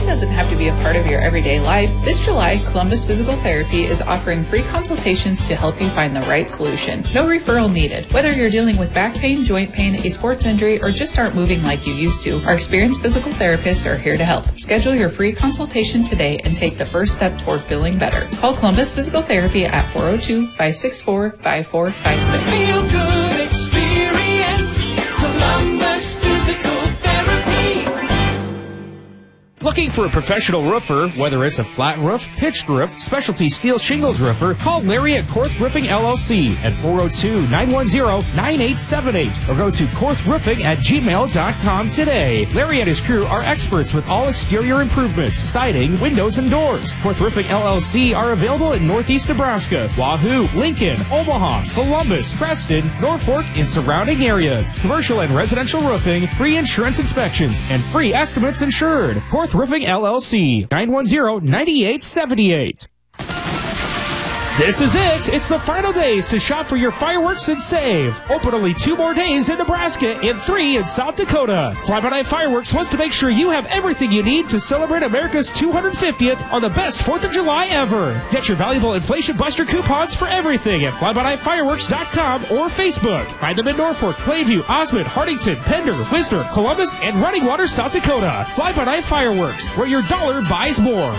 doesn't have to be a part of your everyday life. This July, Columbus Physical Therapy is offering free consultations to help you find the right solution. No referral needed. Whether you're dealing with back pain, joint pain, a sports injury, or just aren't moving like you used to, our experienced physical therapists are here to help. Schedule your free consultation today and take the first step toward feeling better. Call Columbus Physical Therapy at 402-564-5456. Feel good experience, Columbus Physical Therapy. Looking for a professional roofer, whether it's a flat roof, pitched roof, specialty steel shingles roofer, call Larry at Korth Roofing LLC at 402-910-9878 or go to korthroofing@gmail.com today. Larry and his crew are experts with all exterior improvements, siding, windows, and doors. Korth Roofing LLC are available in Northeast Nebraska, Wahoo, Lincoln, Omaha, Columbus, Preston, Norfolk, and surrounding areas. Commercial and residential roofing, free insurance inspections, and free estimates insured. Korth Roofing LLC, 910-9878. This is it. It's the final days to shop for your fireworks and save. Open only 2 more days in Nebraska and 3 in South Dakota. Fly-By-Night Fireworks wants to make sure you have everything you need to celebrate America's 250th on the best 4th of July ever. Get your valuable Inflation Buster coupons for everything at FlyByNightFireworks.com or Facebook. Find them in Norfolk, Plainview, Osmond, Hardington, Pender, Wisner, Columbus, and Running Water, South Dakota. Fly-By-Night Fireworks, where your dollar buys more.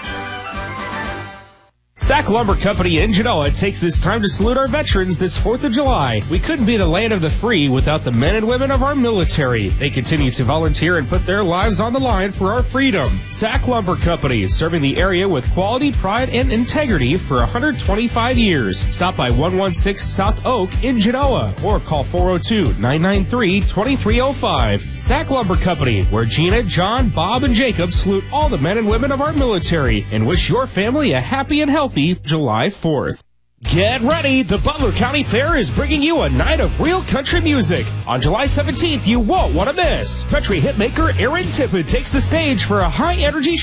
Sack Lumber Company in Genoa takes this time to salute our veterans this 4th of July. We couldn't be the land of the free without the men and women of our military. They continue to volunteer and put their lives on the line for our freedom. Sack Lumber Company, serving the area with quality, pride, and integrity for 125 years. Stop by 116 South Oak in Genoa or call 402-993-2305. Sack Lumber Company, where Gina, John, Bob, and Jacob salute all the men and women of our military and wish your family a happy and healthy July 4th. Get ready! The Butler County Fair is bringing you a night of real country music. On July 17th, you won't want to miss. Country hitmaker Aaron Tippett takes the stage for a high-energy